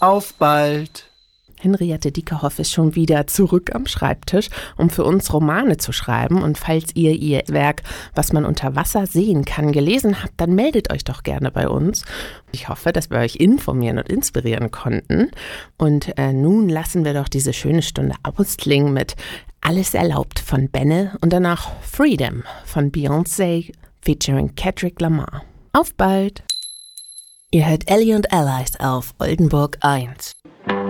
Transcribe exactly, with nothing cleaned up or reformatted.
Auf bald! Henriette Diekerhoff ist schon wieder zurück am Schreibtisch, um für uns Romane zu schreiben. Und falls ihr ihr Werk, was man unter Wasser sehen kann, gelesen habt, dann meldet euch doch gerne bei uns. Ich hoffe, dass wir euch informieren und inspirieren konnten. Und äh, nun lassen wir doch diese schöne Stunde ausklingen mit Alles erlaubt von Benne und danach Freedom von Beyoncé featuring Kendrick Lamar. Auf bald! Ihr hört Ellie und Allies auf Oldenburg eins.